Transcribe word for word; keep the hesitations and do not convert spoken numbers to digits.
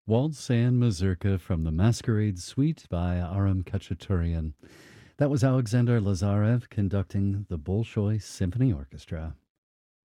Waltz and Mazurka from the Masquerade Suite by Aram Khachaturian. That was Alexander Lazarev conducting the Bolshoi Symphony Orchestra.